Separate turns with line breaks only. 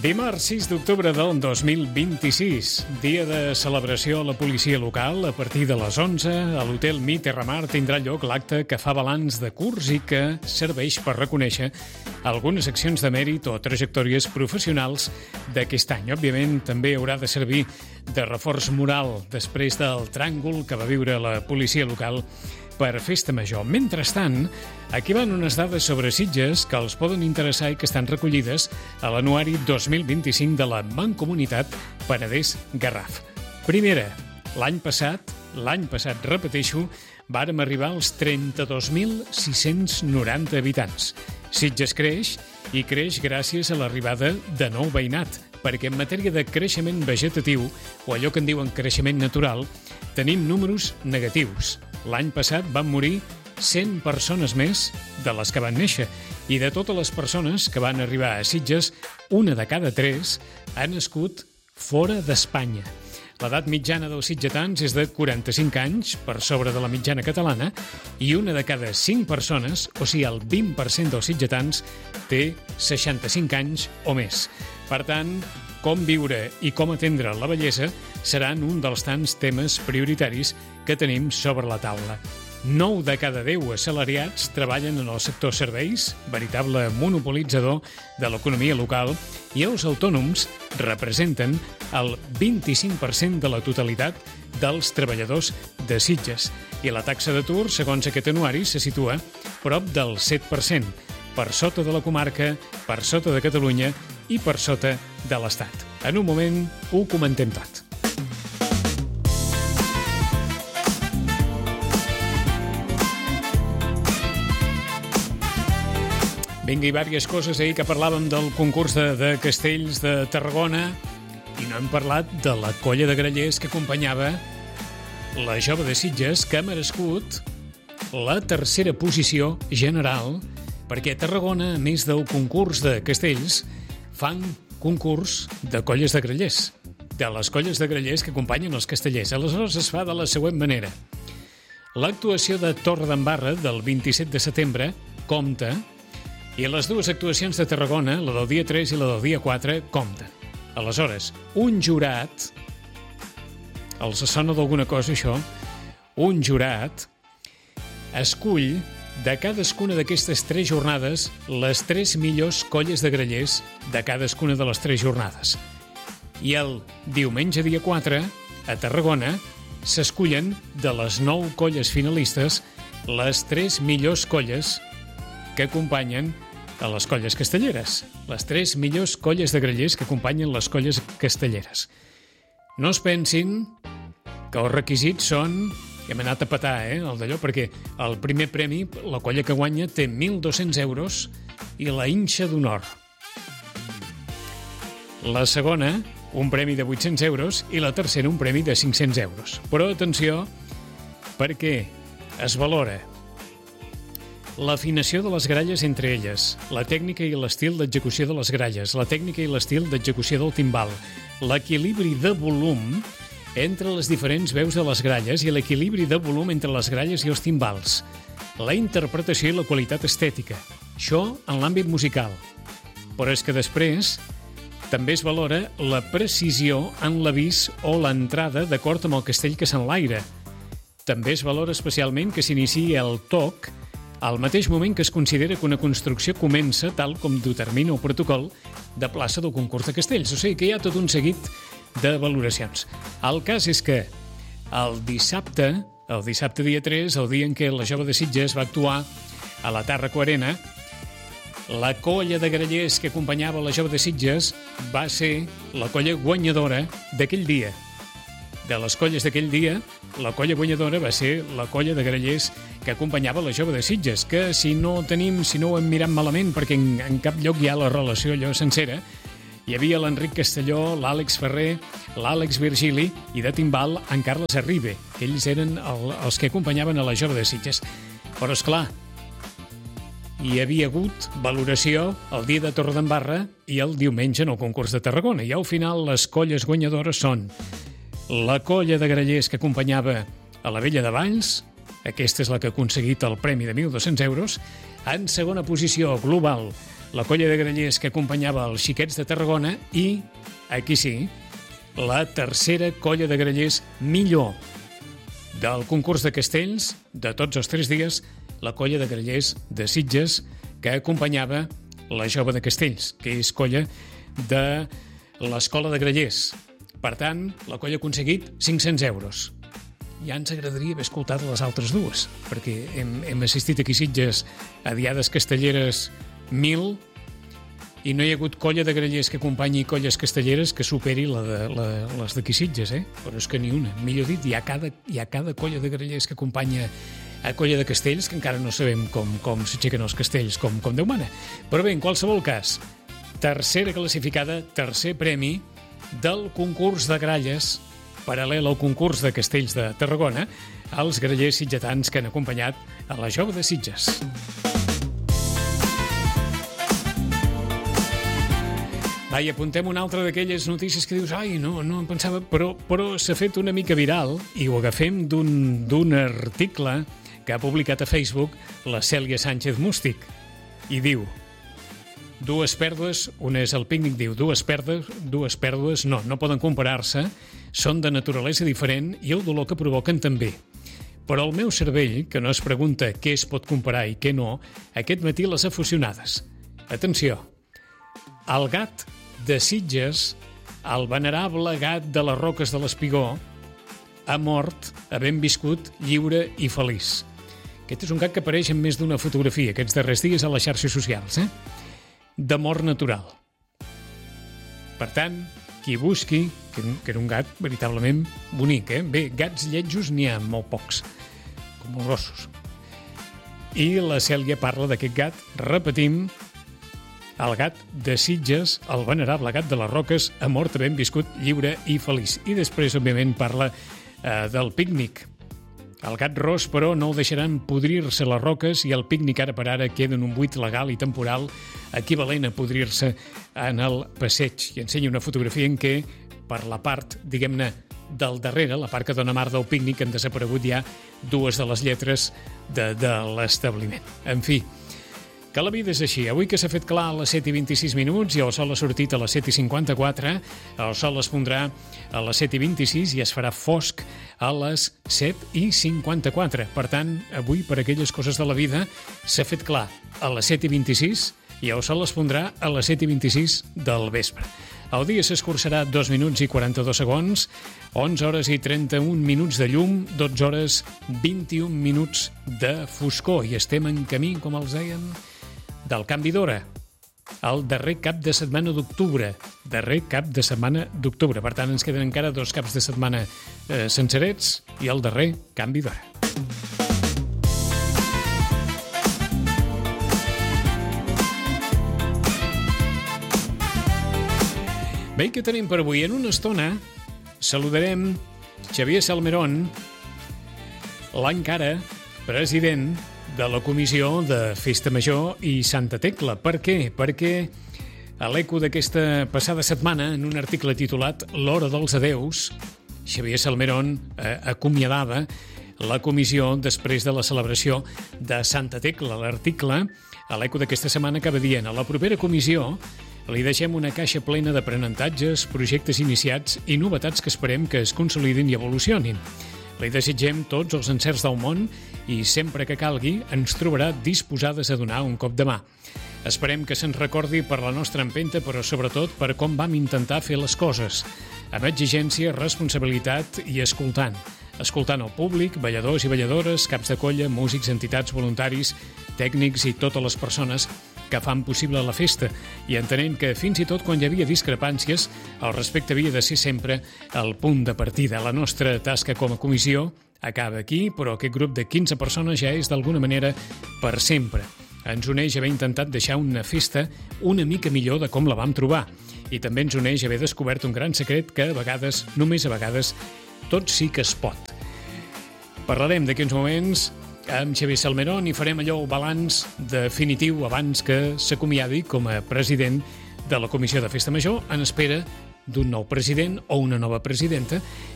Dimarts 6 d'octubre del 2026, dia de celebració a la policia local. A partir de les 11, a l'Hotel Terramar tindrà lloc l'acte que fa balanç de curs i que serveix per reconèixer algunes accions de mèrit o trajectòries professionals d'aquest any. Òbviament, també haurà de servir de reforç moral després del tràngol que va viure la policia local per Festa Major. Mentrestant, aquí van unes dades sobre Sitges que els poden interessar i que estan recollides a l'anuari 2025 de la Mancomunitat Penedès-Garraf. Primera, l'any passat, repeteixo, vàrem arribar als 32.690 habitants. Sitges creix i creix gràcies a l'arribada de nou veïnat, perquè en matèria de creixement vegetatiu, o allò que en diuen creixement natural, tenim números negatius. L'any passat van morir 100 persones més de les que van néixer, i de totes les persones que van arribar a Sitges, una de cada 3 ha nascut fora d'Espanya. L'edat mitjana dels sitgetans és de 45 anys, per sobre de la mitjana catalana, i una de cada 5 persones, o sigui, el 20% dels sitgetans, té 65 anys o més. Per tant, com viure i com atendre la bellesa seran un dels tants temes prioritaris que tenim sobre la taula. 9 de cada 10 assalariats treballen en el sector serveis, veritable monopolitzador de l'economia local, i els autònoms representen el 25% de la totalitat dels treballadors de Sitges. I la taxa d'atur, segons aquest anuari, se situa prop del 7%, per sota de la comarca, per sota de Catalunya i per sota de l'Estat. En un moment ho comentem tot. Vinga, i diverses coses ahir que parlàvem del concurs de castells de Tarragona i no hem parlat de la colla de grallers que acompanyava la jove de Sitges, que ha merescut la tercera posició general, perquè a Tarragona, a més del concurs de castells, fan concurs de colles de grallers, de les colles de grallers que acompanyen els castellers. Aleshores es fa de la següent manera. L'actuació de Torredembarra del 27 de setembre compta, i les dues actuacions de Tarragona, la del dia 3 i la del dia 4, compten. Aleshores, un jurat, els sona d'alguna cosa això, un jurat escull de cadascuna d'aquestes 3 jornades les 3 millors colles de grallers de cadascuna de les 3 jornades. I el diumenge dia 4, a Tarragona, s'escullen de les 9 colles finalistes les 3 millors colles que acompanyen a les colles castelleres. Les 3 millors colles de grallers que acompanyen les colles castelleres. No es pensin que els requisits són... Hem anat a petar, el d'allò, perquè el primer premi, la colla que guanya, té 1.200 euros i la Inxa d'Honor. La segona, un premi de 800 euros i la tercera, un premi de 500 euros. Però atenció, perquè es valora l'afinació de les gralles entre elles, la tècnica i l'estil d'execució de les gralles, la tècnica i l'estil d'execució del timbal, l'equilibri de volum entre les diferents veus de les gralles i l'equilibri de volum entre les gralles i els timbals, la interpretació i la qualitat estètica. Això en l'àmbit musical. Però és que després també es valora la precisió en l'avís o l'entrada d'acord amb el castell que s'enlaira. També es valora especialment que s'iniciï el toc al mateix moment que es considera que una construcció comença, tal com determina el protocol de plaça del concurs de castells. O sigui que hi ha tot un seguit de valoracions. El cas és que el dissabte dia 3, el dia en què la jove de Sitges va actuar a la Tàrraco Arena, la colla de grallers que acompanyava la jove de Sitges va ser la colla guanyadora d'aquell dia. De les colles d'aquell dia, la colla guanyadora va ser la colla de grallers que acompanyava la jove de Sitges, que si no ho hem mirat malament, perquè en cap lloc hi ha la relació allò sencera, hi havia l'Enric Castelló, l'Àlex Ferrer, l'Àlex Virgili i de timbal en Carles Arribe, que ells eren els que acompanyaven a la jove de Sitges. Però, esclar, hi havia hagut valoració el dia de Torredembarra i el diumenge en el concurs de Tarragona. I al final les colles guanyadores són la colla de grallers que acompanyava a la Vella de Valls, aquesta és la que ha aconseguit el premi de 1.200 euros. En segona posició global, la colla de grallers que acompanyava els Xiquets de Tarragona i, aquí sí, la tercera colla de grallers millor del concurs de castells de tots els 3 dies, la colla de grallers de Sitges que acompanyava la Jove de Castells, que és colla de l'Escola de Grallers. Per tant, la colla ha aconseguit 500 euros. Ja ens agradaria haver escoltat les altres dues, perquè hem assistit aquí a Sitges a diades castelleres 1.000 i no hi ha hagut colla de grallers que acompanyi colles castelleres que superi les d'aquí Sitges, Però és que ni una. Millor dit, hi ha cada colla de grallers que acompanya a colla de castells, que encara no sabem com s'aixequen els castells, com Déu mana. Però bé, en qualsevol cas, tercera classificada, tercer premi del concurs de gralles, paral·lel al concurs de castells de Tarragona, els grallers sitgetans que han acompanyat a la Jove de Sitges. Vai, apuntem una altra d'aquelles notícies que dius ai, no em pensava, però s'ha fet una mica viral i ho agafem d'un article que ha publicat a Facebook la Cèlia Sánchez Mústic i diu: dues pèrdues, una és el pícnic, diu, dues pèrdues no poden comparar-se, són de naturalesa diferent i el dolor que provoquen també. Però el meu cervell, que no es pregunta què es pot comparar i què no, aquest matí les ha fusionades. Atenció, el gat de Sitges, el venerable gat de les Roques de l'Espigó, ha mort havent viscut lliure i feliç. Aquest és un gat que apareix en més d'una fotografia aquests darrers dies a les xarxes socials, de mort natural. Per tant, qui busqui, que era un gat veritablement bonic, Bé, gats lletjos n'hi ha molt pocs, com els gossos. I la Cèlia parla d'aquest gat, repetim, el gat de Sitges, el venerable gat de les Roques, ha mort havent viscut lliure i feliç. I després, òbviament, parla del pícnic. El gat ros, però, no el deixaran podrir-se les roques i el pícnic ara per ara queda en un buit legal i temporal equivalent a podrir-se en el passeig. I ensenya una fotografia en què, per la part, diguem-ne, del darrere, la part que dona mar del pícnic, han desaparegut ja dues de les lletres de l'establiment. En fi, que la vida és així. Avui que s'ha fet clar a les 7:26 i el sol ha sortit a les 7:54, el sol es pondrà a les 7:26 i es farà fosc a les 7:54. Per tant, avui, per aquelles coses de la vida, s'ha fet clar a les 7:26 i el sol es pondrà a les 7:26 del vespre. El dia s'escurçarà 2 minuts i 42 segons, 11 hores i 31 minuts de llum, 12 hores 21 minuts de foscor. I estem en camí, com els deien, del canvi d'hora, el darrer cap de setmana d'octubre. Per tant, ens queden encara 2 caps de setmana sencerets i el darrer canvi d'hora. Bé, què tenim per avui? En una estona saludarem Xavier Salmerón, l'encara president de la Comissió de Festa Major i Santa Tecla. Per què? Perquè a l'eco d'aquesta passada setmana, en un article titulat L'hora dels adeus, Xavier Salmerón acomiadava la comissió després de la celebració de Santa Tecla. L'article, a l'eco d'aquesta setmana, acaba dient: a la propera comissió li deixem una caixa plena d'aprenentatges, projectes iniciats i novetats que esperem que es consolidin i evolucionin. Li desitgem tots els encerts del món i sempre que calgui ens trobarà disposades a donar un cop de mà. Esperem que se'n recordi per la nostra empenta, però sobretot per com vam intentar fer les coses, amb exigència, responsabilitat i escoltant el públic, balladors i balladores, caps de colla, músics, entitats, voluntaris, tècnics i totes les persones que fan possible la festa, i entenent que fins i tot quan hi havia discrepàncies, el respecte havia de ser sempre el punt de partida. La nostra tasca com a comissió acaba aquí, però aquest grup de 15 persones ja és d'alguna manera per sempre. Ens uneix haver intentat deixar una festa una mica millor de com la vam trobar, i també ens uneix haver descobert un gran secret que a vegades, només a vegades, tot sí que es pot. Parlarem d'aquí uns moments amb Xavier Salmerón i farem allò balanç definitiu abans que s'acomiadi com a president de la Comissió de Festa Major en espera d'un nou president o una nova presidenta